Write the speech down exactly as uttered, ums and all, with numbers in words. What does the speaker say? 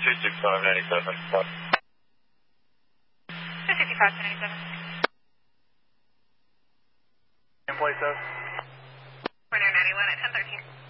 two six five nine seven. two six five nine seven. In place of? Winner ninety-one at ten thirteen.